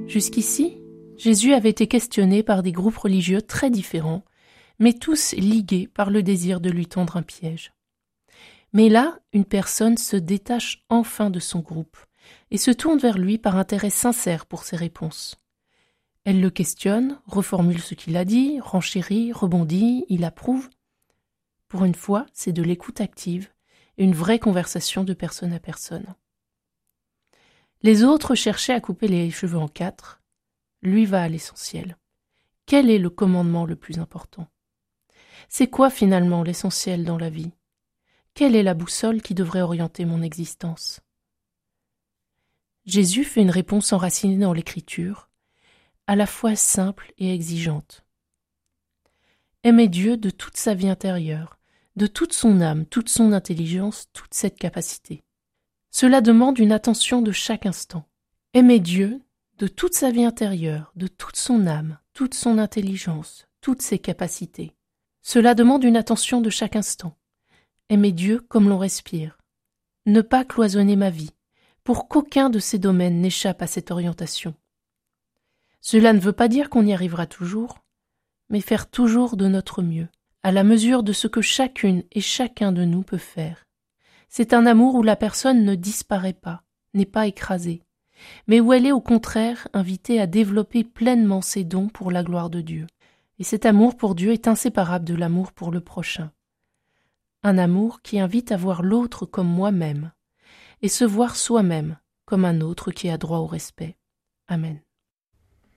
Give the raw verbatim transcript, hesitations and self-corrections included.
Jusqu'ici, Jésus avait été questionné par des groupes religieux très différents, mais tous ligués par le désir de lui tendre un piège. Mais là, une personne se détache enfin de son groupe et se tourne vers lui par intérêt sincère pour ses réponses. Elle le questionne, reformule ce qu'il a dit, renchérit, rebondit, il approuve. Pour une fois, c'est de l'écoute active et une vraie conversation de personne à personne. Les autres cherchaient à couper les cheveux en quatre. Lui va à l'essentiel. Quel est le commandement le plus important ? C'est quoi finalement l'essentiel dans la vie ? Quelle est la boussole qui devrait orienter mon existence ? Jésus fait une réponse enracinée dans l'Écriture, à la fois simple et exigeante. Aimer Dieu de toute sa vie intérieure, de toute son âme, toute son intelligence, toute cette capacité. Cela demande une attention de chaque instant. Aimer Dieu de toute sa vie intérieure, de toute son âme, toute son intelligence, toutes ses capacités. Cela demande une attention de chaque instant. Aimer Dieu comme l'on respire. Ne pas cloisonner ma vie, pour qu'aucun de ces domaines n'échappe à cette orientation. Cela ne veut pas dire qu'on y arrivera toujours, mais faire toujours de notre mieux, à la mesure de ce que chacune et chacun de nous peut faire. C'est un amour où la personne ne disparaît pas, n'est pas écrasée, mais où elle est au contraire invitée à développer pleinement ses dons pour la gloire de Dieu. Et cet amour pour Dieu est inséparable de l'amour pour le prochain. Un amour qui invite à voir l'autre comme moi-même, et se voir soi-même comme un autre qui a droit au respect. Amen.